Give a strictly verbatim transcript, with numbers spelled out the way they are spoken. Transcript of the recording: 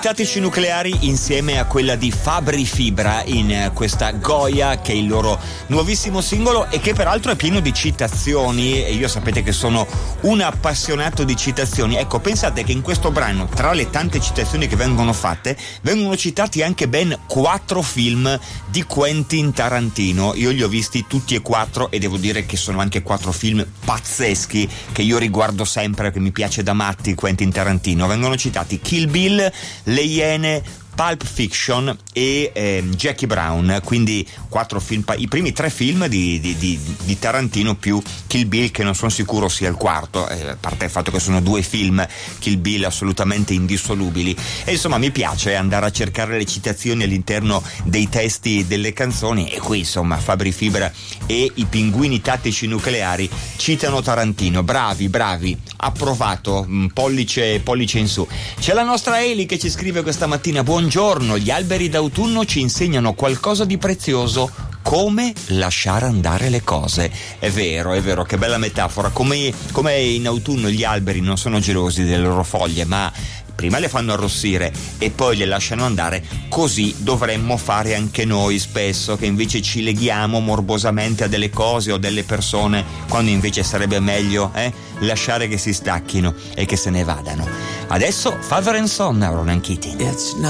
Tattici nucleari insieme a quella di Fabri Fibra in questa Goya, che è il loro nuovissimo singolo e che peraltro è pieno di citazioni, e io sapete che sono un appassionato di citazioni. Ecco, pensate che in questo brano, tra le tante citazioni che vengono fatte, vengono citati anche ben quattro film di Quentin Tarantino. Io li ho visti tutti e quattro e devo dire che sono anche quattro film pazzeschi che io riguardo sempre, che mi piace da matti Quentin Tarantino. Vengono citati Kill Bill, Le Iene, Pulp Fiction e eh, Jackie Brown, quindi quattro film, i primi tre film di, di, di, di Tarantino più Kill Bill, che non sono sicuro sia il quarto, eh, a parte il fatto che sono due film Kill Bill assolutamente indissolubili. E insomma mi piace andare a cercare le citazioni all'interno dei testi delle canzoni, e qui insomma Fabri Fibra e i Pinguini Tattici Nucleari citano Tarantino. Bravi, bravi, approvato, pollice, pollice in su. C'è la nostra Eli che ci scrive questa mattina: buongiorno, gli alberi d'autunno ci insegnano qualcosa di prezioso, come lasciare andare le cose. È vero, è vero, che bella metafora. Come, come in autunno gli alberi non sono gelosi delle loro foglie, ma prima le fanno arrossire e poi le lasciano andare, così dovremmo fare anche noi spesso, che invece ci leghiamo morbosamente a delle cose o delle persone, quando invece sarebbe meglio eh, lasciare che si stacchino e che se ne vadano. Adesso Father and Son, Ronan Keating. It's not